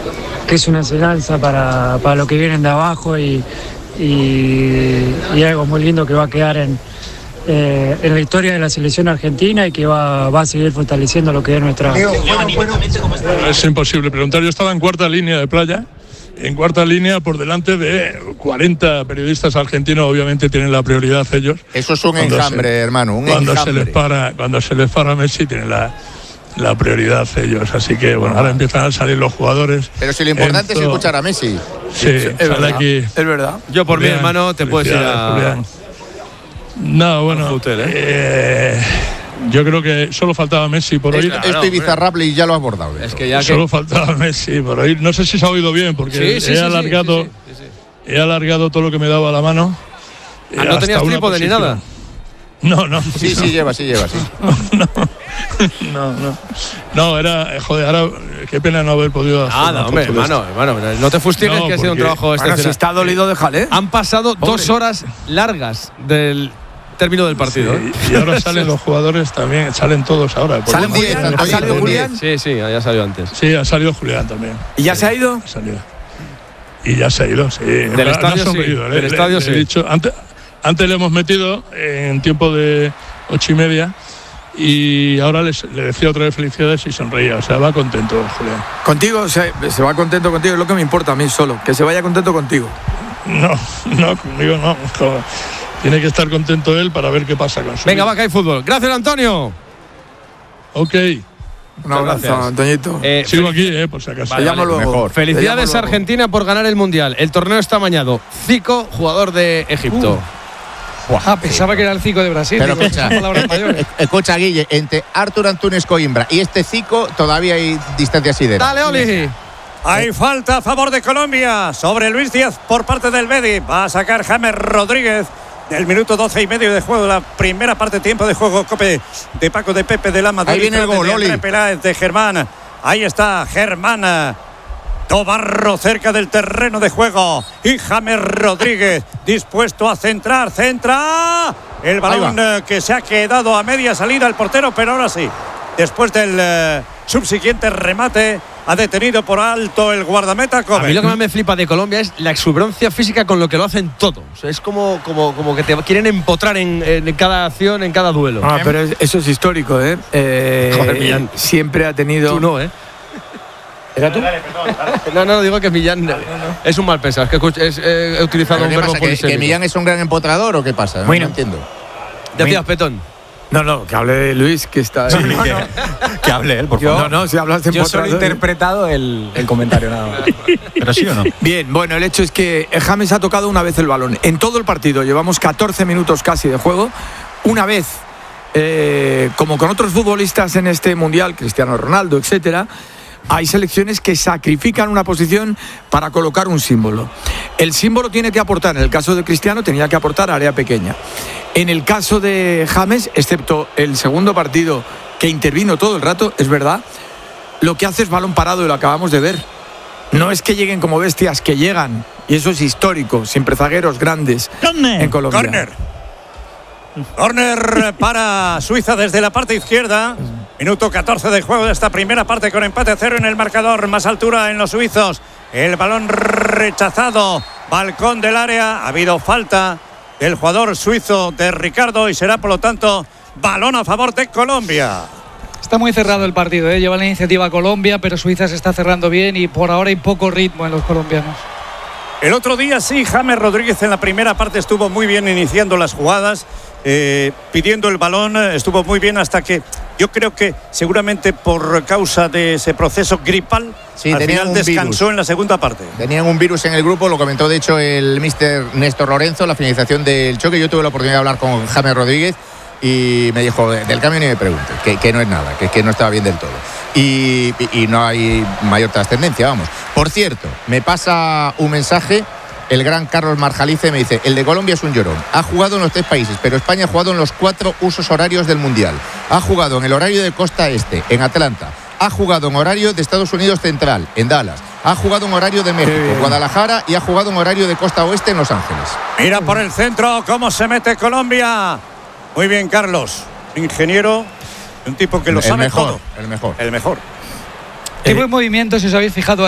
es una enseñanza para los que vienen de abajo y algo muy lindo que va a quedar en la historia de la selección argentina y que va a seguir fortaleciendo lo que es nuestra... Es imposible preguntar. Yo estaba en cuarta línea de playa, por delante de 40 periodistas argentinos. Obviamente tienen la prioridad ellos. Eso es un enjambre, hermano, cuando se les para Messi tienen la prioridad ellos. Así que bueno, ahora empiezan a salir los jugadores. Pero si lo importante es escuchar a Messi. Sí, sale aquí. Es verdad. Yo por mi hermano te puedo decir a... No, bueno, yo creo que solo faltaba Messi por oír. Esto Bizarrable y ya lo has abordado. Es que ya solo faltaba Messi por oír. No sé si se ha oído bien, porque he alargado todo lo que me daba la mano. ¿No tenías trípode ni nada? No. Sí, lleva. No, era... Joder, ahora qué pena no haber podido hacer. Nada, hombre, hermano, no te fustigues, que ha sido un trabajo Si está dolido, déjale. Han pasado 2 horas largas del término del partido. Sí, y ahora salen los jugadores también, salen todos ahora. ¿Ha salido Julián? Sí, ya salió antes. Sí, ha salido Julián también. ¿Y ya se ha ido? Y ya se ha ido, sí. Del estadio sí. He dicho, antes le hemos metido en tiempo de 8:30 y ahora le decía otra vez felicidades y sonreía. O sea, va contento, Julián. ¿Contigo? Se va contento contigo, es lo que me importa a mí solo. Que se vaya contento contigo. No, conmigo no. Tiene que estar contento él para ver qué pasa con su Venga, va, que hay fútbol. Gracias, Antonio. Ok. Un abrazo, Antoñito. Sigo aquí, por si acaso. Mejor. Felicidades a Argentina por ganar el Mundial. El torneo está amañado. Zico, jugador de Egipto. Pensaba que era el Zico de Brasil. Pero escucha, Guille, entre Artur Antunes Coimbra y este Zico todavía hay distancia sideral. Dale, Oli. Hay falta a favor de Colombia sobre Luis Díaz por parte del Betis. Va a sacar James Rodríguez del minuto 12:30 de juego, la primera parte, tiempo de juego. Cope de Paco de Pepe de la Madrid. Ahí viene el gol, Oli. Peláez de Germán. Ahí está Germán. Tobarro cerca del terreno de juego y James Rodríguez dispuesto a centrar, centra el balón que se ha quedado a media salida el portero, pero ahora sí, después del subsiguiente remate ha detenido por alto el guardameta Kobe. A mí lo que más me flipa de Colombia es la exuberancia física con lo que lo hacen todo. O sea, es como que te quieren empotrar en cada acción, en cada duelo. Pero eso es histórico, Joder, Millán. Siempre ha tenido... Tú no, ¿Era tú? No, digo que Millán es un mal pensado. Es que he utilizado un verbo polisémico. ¿Que Millán es un gran empotrador o qué pasa? No entiendo. Decías, Petón. No, que hable Luis, que está... Que hable él, por favor. No, si hablas de yo solo he interpretado el comentario nada más. ¿Pero sí o no? Bien, bueno, el hecho es que James ha tocado una vez el balón. En todo el partido, llevamos 14 minutos casi de juego. Una vez, como con otros futbolistas en este Mundial, Cristiano Ronaldo, etcétera, hay selecciones que sacrifican una posición para colocar un símbolo. El símbolo tiene que aportar, en el caso de Cristiano tenía que aportar área pequeña. En el caso de James, excepto el segundo partido que intervino todo el rato, es verdad, lo que hace es balón parado y lo acabamos de ver. No es que lleguen como bestias, que llegan, y eso es histórico, siempre zagueros grandes en Colombia. Corner para Suiza desde la parte izquierda. Minuto 14 de juego de esta primera parte con empate a 0 en el marcador. Más altura en los suizos. El balón rechazado. Balcón del área. Ha habido falta del jugador suizo de Ricardo y será por lo tanto balón a favor de Colombia. Está muy cerrado el partido, lleva la iniciativa Colombia, pero Suiza se está cerrando bien y por ahora hay poco ritmo en los colombianos. El otro día sí, James Rodríguez en la primera parte estuvo muy bien iniciando las jugadas, pidiendo el balón, estuvo muy bien hasta que yo creo que seguramente por causa de ese proceso gripal, al final descansó en la segunda parte. Tenían un virus en el grupo, lo comentó de hecho el míster Néstor Lorenzo, la finalización del choque. Yo tuve la oportunidad de hablar con James Rodríguez y me dijo, del cambio ni me pregunte, que no es nada, que no estaba bien del todo. Y no hay mayor trascendencia, vamos. Por cierto, me pasa un mensaje el gran Carlos Marjalice, me dice, el de Colombia es un llorón. Ha jugado en los 3 países, pero España ha jugado en los 4 usos horarios del Mundial. Ha jugado en el horario de Costa Este, en Atlanta. Ha jugado en horario de Estados Unidos Central, en Dallas. Ha jugado en horario de México, Guadalajara, y ha jugado en horario de Costa Oeste en Los Ángeles. Mira por el centro cómo se mete Colombia. Muy bien, Carlos. Ingeniero, un tipo que lo sabe todo. El mejor. El mejor. Qué buen movimiento, si os habéis fijado